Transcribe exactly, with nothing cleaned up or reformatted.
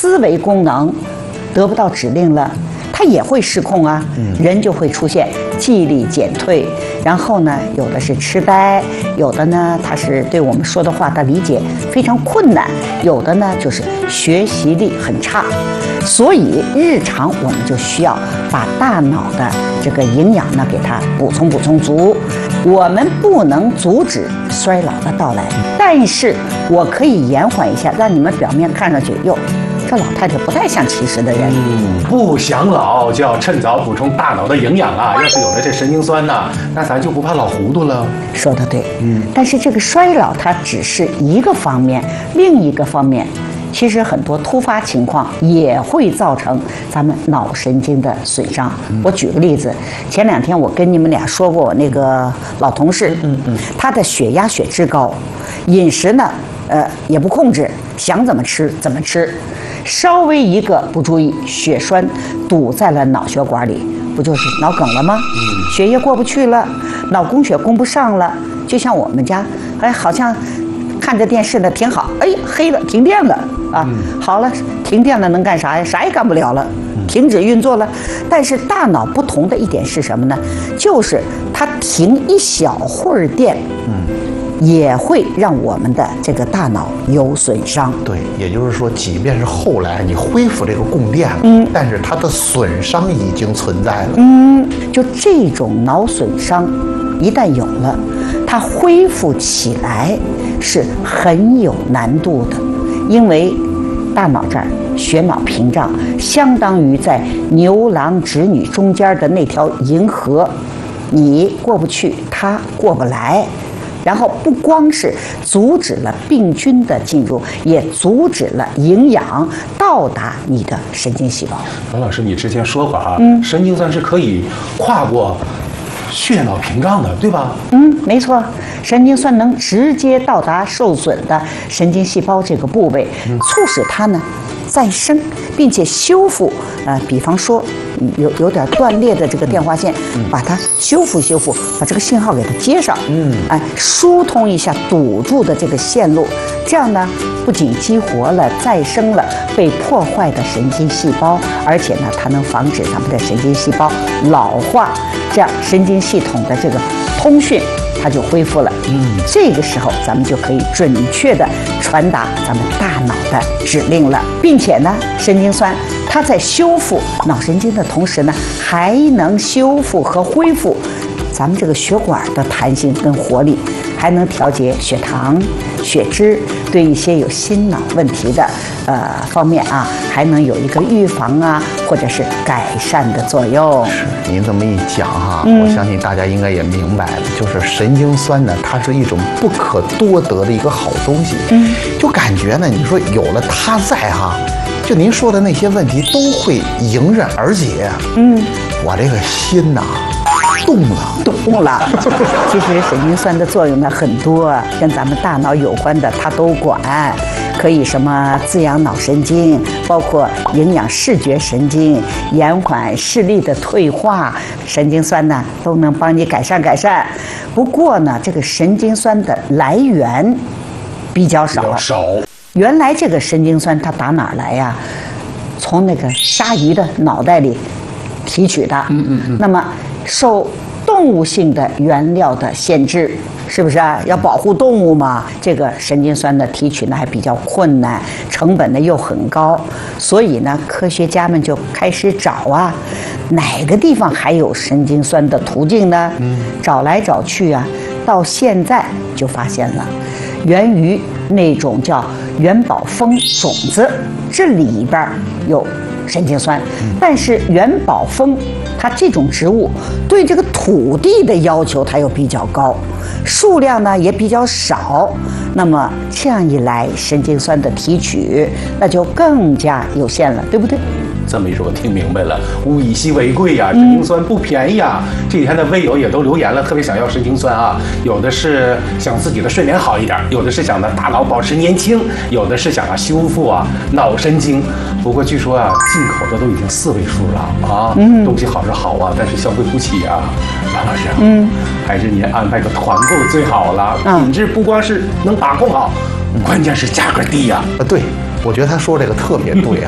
思维功能得不到指令了，它也会失控啊，人就会出现记忆力减退，然后呢，有的是痴呆，有的呢，他是对我们说的话的理解非常困难，有的呢就是学习力很差。所以日常我们就需要把大脑的这个营养呢给它补充补充足。我们不能阻止衰老的到来，但是我可以延缓一下，让你们表面看上去哟，这老太太不太像七十的人。 嗯，不想老就要趁早补充大脑的营养啊！要是有了这神经酸呐，那咱就不怕老糊涂了。 说得对，嗯，但是这个衰老它只是一个方面，另一个方面，其实很多突发情况也会造成咱们脑神经的损伤。嗯、我举个例子，前两天我跟你们俩说过，我那个老同事，嗯嗯，他的血压、血脂高，饮食呢，呃，也不控制，想怎么吃怎么吃，稍微一个不注意，血栓堵在了脑血管里，不就是脑梗了吗？嗯，血液过不去了，脑供血供不上了，就像我们家，哎，好像看着电视呢挺好，哎，黑了，停电了。啊，好了，停电了能干啥呀？啥也干不了了，停止运作了。但是大脑不同的一点是什么呢？就是它停一小会儿电，嗯，也会让我们的这个大脑有损伤。 对，也就是说，即便是后来你恢复这个供电了，嗯，但是它的损伤已经存在了。 嗯，就这种脑损伤，一旦有了，它恢复起来是很有难度的。因为大脑这儿血脑屏障相当于在牛郎织女中间的那条银河，你过不去，他过不来。然后不光是阻止了病菌的进入，也阻止了营养到达你的神经细胞。 王老师，你之前说过啊，嗯，神经酸是可以跨过血脑屏障的，对吧？ 嗯，没错，神经酸能直接到达受损的神经细胞这个部位，促使它呢再生，并且修复。呃，比方说有有点断裂的这个电话线，把它修复修复，把这个信号给它接上，嗯，哎，疏通一下堵住的这个线路，这样呢，不仅激活了、再生了被破坏的神经细胞，而且呢，它能防止咱们的神经细胞老化，这样神经系统的这个通讯它就恢复了。嗯，这个时候咱们就可以准确地传达咱们大脑的指令了，并且呢，神经酸它在修复脑神经的同时呢，还能修复和恢复咱们这个血管的弹性跟活力，还能调节血糖、血脂，对一些有心脑问题的呃方面啊，还能有一个预防啊，或者是改善的作用。 是，您这么一讲哈，嗯、我相信大家应该也明白了，就是神经酸呢，它是一种不可多得的一个好东西。嗯，就感觉呢，你说有了它在哈，就您说的那些问题都会迎刃而解。嗯，我这个心呐。动了， 动了。其实神经酸的作用呢很多，跟咱们大脑有关的它都管，可以什么滋养脑神经，包括营养视觉神经，延缓视力的退化，神经酸呢都能帮你改善改善。不过呢，这个神经酸的来源比较少， 比较少。 原来这个神经酸它打哪儿来呀？从那个鲨鱼的脑袋里提取的。嗯嗯嗯。那么受动物性的原料的限制，是不是啊？要保护动物嘛？这个神经酸的提取呢还比较困难，成本呢又很高，所以呢，科学家们就开始找啊，哪个地方还有神经酸的途径呢？嗯，找来找去啊，到现在就发现了，源于那种叫元宝蜂种子，这里边有神经酸，但是元宝蜂它这种植物对这个土地的要求它又比较高，数量呢也比较少，那么这样一来，神经酸的提取那就更加有限了，对不对？ 这么一说，我听明白了，物以稀为贵呀，神经酸不便宜啊。嗯、这几天的微友也都留言了，特别想要神经酸啊。有的是想自己的睡眠好一点，有的是想呢大脑保持年轻，有的是想要修复啊脑神经。不过据说啊，进口的都已经四位数了啊，嗯、东西好是好啊，但是消费不起啊。王老师，嗯，还是您安排个团购最好了，嗯、品质不光是能把控好，关键是价格低呀。 啊，对。我觉得他说这个特别对啊，